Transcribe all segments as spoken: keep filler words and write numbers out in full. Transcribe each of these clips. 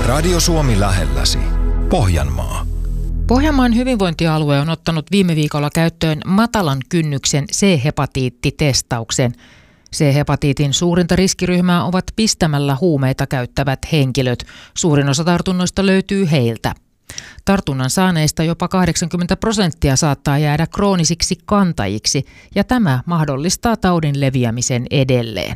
Radio Suomi lähelläsi. Pohjanmaa. Pohjanmaan hyvinvointialue on ottanut viime viikolla käyttöön matalan kynnyksen C-hepatiittitestauksen. C-hepatiitin suurinta riskiryhmää ovat pistämällä huumeita käyttävät henkilöt. Suurin osa tartunnoista löytyy heiltä. Tartunnan saaneista jopa kahdeksankymmentä prosenttia saattaa jäädä kroonisiksi kantajiksi, ja tämä mahdollistaa taudin leviämisen edelleen.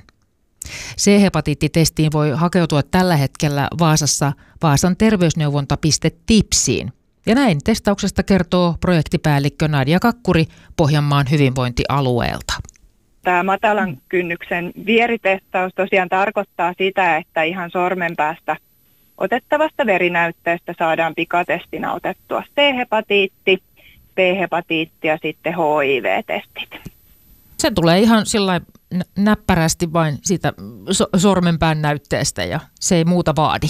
C-hepatiittitestiin voi hakeutua tällä hetkellä Vaasassa Vaasan terveysneuvonta.piste tipsiin. Ja näin testauksesta kertoo projektipäällikkö Nadia Kakkuri Pohjanmaan hyvinvointialueelta. Tämä matalan kynnyksen vieritestaus tosiaan tarkoittaa sitä, että ihan sormen päästä otettavasta verinäytteestä saadaan pikatestinä otettua C-hepatiitti, B-hepatiitti ja sitten H I V-testit. Se tulee ihan sillä näppärästi vain siitä so- sormenpään näytteestä ja se ei muuta vaadi.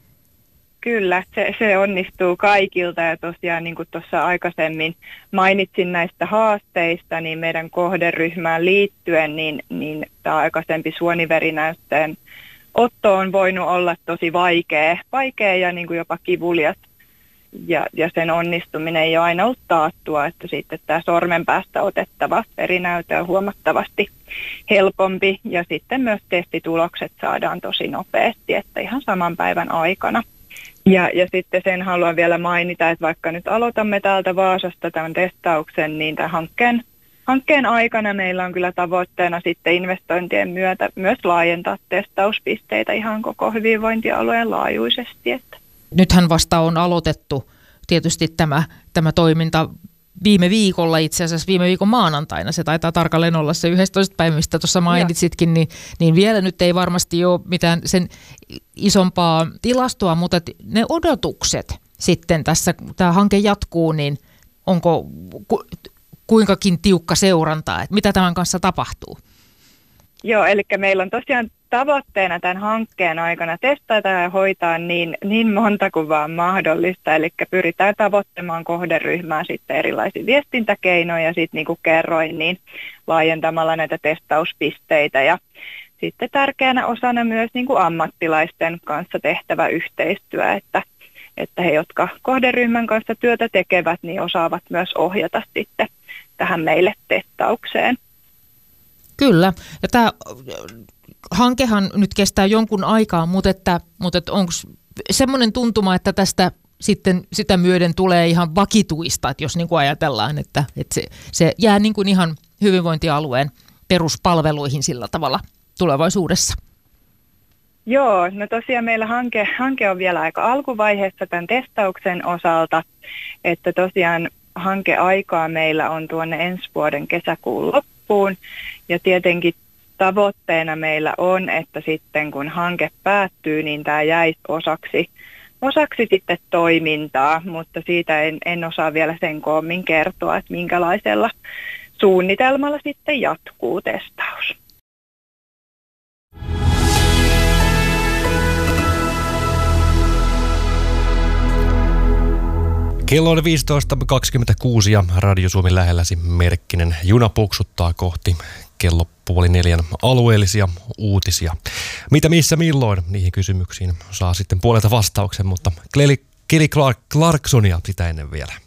Kyllä, se, se onnistuu kaikilta ja tosiaan niin kuin tuossa aikaisemmin mainitsin näistä haasteista, niin meidän kohderyhmään liittyen, niin, niin tämä aikaisempi suoniverinäytteen otto on voinut olla tosi vaikea, vaikea ja niin kuin jopa kivulias. Ja, ja sen onnistuminen ei ole aina ollut taattua, että sitten tämä sormenpäästä otettava verinäyte on huomattavasti helpompi ja sitten myös testitulokset saadaan tosi nopeasti, että ihan saman päivän aikana. Ja, ja sitten sen haluan vielä mainita, että vaikka nyt aloitamme täältä Vaasasta tämän testauksen, niin tämän hankkeen, hankkeen aikana meillä on kyllä tavoitteena sitten investointien myötä myös laajentaa testauspisteitä ihan koko hyvinvointialueen laajuisesti. Että. Nythän vasta on aloitettu tietysti tämä, tämä toiminta viime viikolla, itse asiassa viime viikon maanantaina. Se taitaa tarkalleen olla se yhdestoista päivä, mistä tuossa mainitsitkin, niin, niin vielä nyt ei varmasti ole mitään sen isompaa tilastoa, mutta ne odotukset sitten tässä, kun tämä hanke jatkuu, niin onko ku, kuinkakin tiukka seuranta, että mitä tämän kanssa tapahtuu? Joo, eli meillä on tosiaan tavoitteena tämän hankkeen aikana testata ja hoitaa niin, niin monta kuin vaan mahdollista. Eli pyritään tavoittamaan kohderyhmää sitten erilaisia viestintäkeinoja, sitten niin kuin kerroin, niin laajentamalla näitä testauspisteitä. Ja sitten tärkeänä osana myös niin kuin ammattilaisten kanssa tehtävä yhteistyö, että, että he, jotka kohderyhmän kanssa työtä tekevät, niin osaavat myös ohjata sitten tähän meille testaukseen. Kyllä, ja tämä hankehan nyt kestää jonkun aikaa, mutta, että, mutta että onko semmoinen tuntuma, että tästä sitten sitä myöden tulee ihan vakituista, että jos niin kuin ajatellaan, että, että se, se jää niin kuin ihan hyvinvointialueen peruspalveluihin sillä tavalla tulevaisuudessa? Joo, no tosiaan meillä hanke, hanke on vielä aika alkuvaiheessa tämän testauksen osalta, että tosiaan hankeaikaa meillä on tuonne ensi vuoden kesäkuun loppuun ja tietenkin tavoitteena meillä on, että sitten kun hanke päättyy, niin tämä jäisi osaksi, osaksi sitten toimintaa, mutta siitä en, en osaa vielä sen koommin kertoa, että minkälaisella suunnitelmalla sitten jatkuu testaus. Kello on viisitoista kaksikymmentäkuusi ja Radio Suomi lähelläsi merkkinen juna puksuttaa kohti kello puoli neljän alueellisia uutisia. Mitä, missä, milloin? Niihin kysymyksiin saa sitten puolelta vastauksen, mutta Kelly Clark- Clarksonia sitä ennen vielä.